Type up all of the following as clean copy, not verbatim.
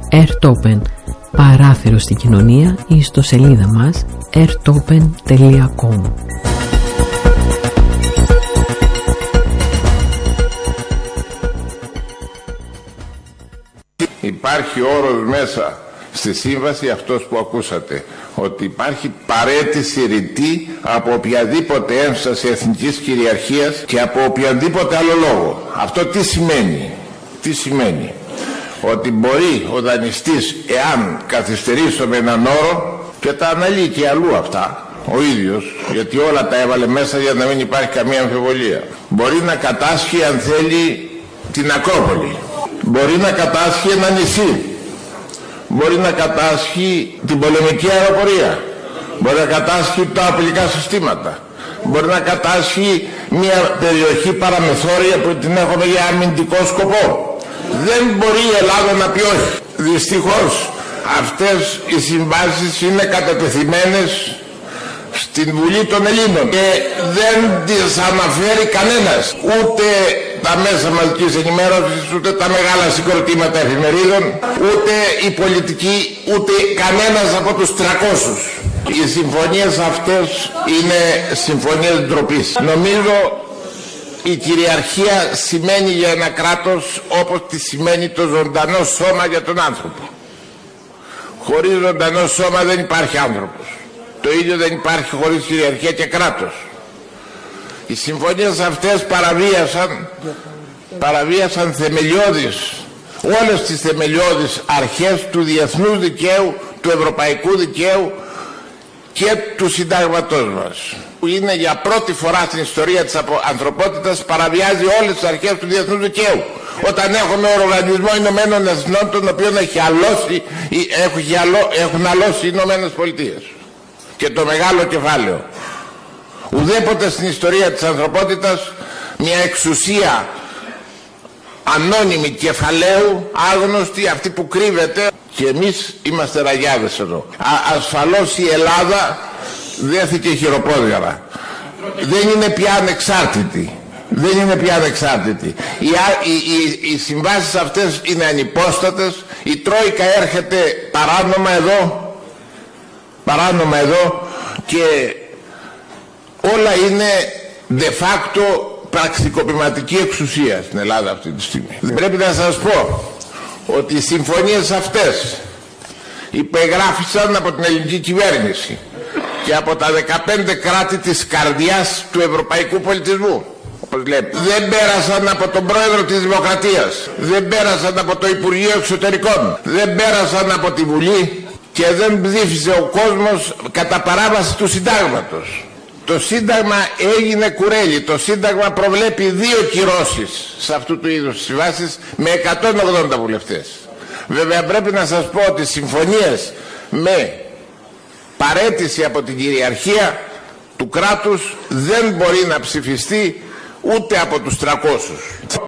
Airtopen, παράθυρο στην κοινωνία, ή στο σελίδα μας airtopen.com. Υπάρχει όρος μέσα στη σύμβαση, αυτός που ακούσατε, ότι υπάρχει παραίτηση ρητή από οποιαδήποτε ένσταση εθνικής κυριαρχίας και από οποιαδήποτε άλλο λόγο. Αυτό τι σημαίνει? Τι σημαίνει? Ότι μπορεί ο δανειστής, εάν καθυστερήσει με έναν όρο, και τα αναλύει και αλλού αυτά ο ίδιος, γιατί όλα τα έβαλε μέσα για να μην υπάρχει καμία αμφιβολία, μπορεί να κατάσχει, αν θέλει, την Ακρόπολη, μπορεί να κατάσχει ένα νησί, μπορεί να κατάσχει την πολεμική αεροπορία, μπορεί να κατάσχει τα οπλικά συστήματα, μπορεί να κατάσχει μια περιοχή παραμεθόρια που την έχουμε για αμυντικό σκοπό. Δεν μπορεί η Ελλάδα να πει όχι. Δυστυχώς αυτές οι συμβάσεις είναι κατατεθειμένες στην Βουλή των Ελλήνων και δεν τις αναφέρει κανένας, ούτε τα μέσα μαζικής ενημέρωσης, ούτε τα μεγάλα συγκροτήματα εφημερίδων, ούτε οι πολιτικοί, ούτε κανένας από τους 300. Οι συμφωνίες αυτές είναι συμφωνίες ντροπής. Νομίζω η κυριαρχία σημαίνει για ένα κράτος όπως τη σημαίνει το ζωντανό σώμα για τον άνθρωπο. Χωρίς ζωντανό σώμα δεν υπάρχει άνθρωπος. Το ίδιο δεν υπάρχει χωρίς κυριαρχία και κράτος. Οι συμφωνίες αυτές παραβίασαν θεμελιώδεις, όλες τις θεμελιώδεις αρχές του διεθνούς δικαίου, του ευρωπαϊκού δικαίου και του συντάγματός μας, που είναι για πρώτη φορά στην ιστορία της ανθρωπότητας παραβιάζει όλες τις αρχές του διεθνούς δικαίου. Όταν έχουμε Οργανισμό Ηνωμένων Εθνών, τον οποίο έχουν αλώσει οι Ηνωμένες Πολιτείες και το μεγάλο κεφάλαιο. Ουδέποτε στην ιστορία της ανθρωπότητας μια εξουσία ανώνυμη κεφαλαίου, άγνωστη, αυτή που κρύβεται, και εμείς είμαστε ραγιάδες εδώ. Ασφαλώς η Ελλάδα δέθηκε χειροπόδαρα. Δεν είναι πια ανεξάρτητη. Δεν είναι πια ανεξάρτητη. Οι συμβάσεις αυτές είναι ανυπόστατες. Η Τρόικα έρχεται παράνομα εδώ και όλα είναι de facto πραξικοπηματική εξουσία στην Ελλάδα αυτή τη στιγμή. Πρέπει να σας πω ότι οι συμφωνίες αυτές υπεγράφησαν από την ελληνική κυβέρνηση και από τα 15 κράτη της καρδιάς του ευρωπαϊκού πολιτισμού. Όπως λέμε. Δεν πέρασαν από τον πρόεδρο της Δημοκρατίας, δεν πέρασαν από το Υπουργείο Εξωτερικών, δεν πέρασαν από τη Βουλή και δεν ψήφισε ο κόσμος κατά παράβαση του συντάγματος. Το Σύνταγμα έγινε κουρέλι. Το Σύνταγμα προβλέπει 2 κυρώσεις σε αυτού του είδους συμβάσεις με 180 βουλευτές. Βέβαια πρέπει να σας πω ότι συμφωνίες με παραίτηση από την κυριαρχία του κράτους δεν μπορεί να ψηφιστεί ούτε από τους 300.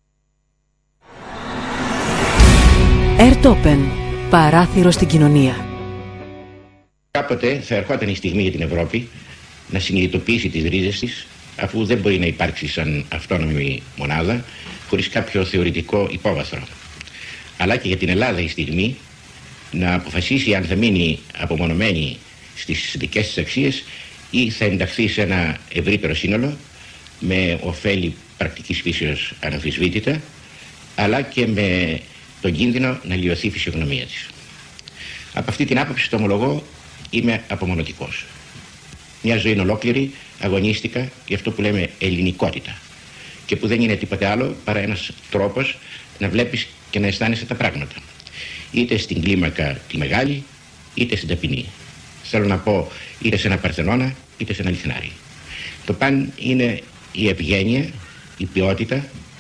Airtopen, παράθυρο στην κοινωνία. Κάποτε θα ερχόταν η στιγμή για την Ευρώπη να συνειδητοποιήσει τις ρίζες της, αφού δεν μπορεί να υπάρξει σαν αυτόνομη μονάδα χωρίς κάποιο θεωρητικό υπόβαθρο. Αλλά και για την Ελλάδα η στιγμή να αποφασίσει αν θα μείνει απομονωμένη στις δικές της αξίες ή θα ενταχθεί σε ένα ευρύτερο σύνολο με ωφέλη πρακτικής φύσεως αναμφισβήτητα, αλλά και με τον κίνδυνο να λιωθεί η φυσιογνωμία της. Από αυτή την άποψη, το ομολογώ, είμαι απομονωτικός. Μια ζωή ολόκληρη αγωνίστηκα για αυτό που λέμε ελληνικότητα και που δεν είναι τίποτε άλλο παρά ένας τρόπος να βλέπεις και να αισθάνεσαι τα πράγματα, είτε στην κλίμακα τη μεγάλη είτε στην ταπεινή. Θέλω να πω είτε σε ένα Παρθενώνα είτε σε ένα Λιθινάρι. Το παν είναι η ευγένεια, η ποιότητα